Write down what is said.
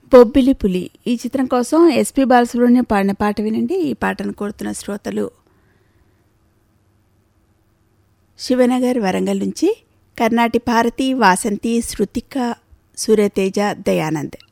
బొబ్బిలి పులి ఈ చిత్రం కోసం ఎస్పి బాలసుబ్రహ్మణ్యం పాడిన పాట వినండి. ఈ పాటను కోరుతున్న శ్రోతలు శివనగర్ వరంగల్ నుంచి కర్ణాటి భారతి, వాసంతి, శృతిక, సూర్యతేజ, దయానంద్.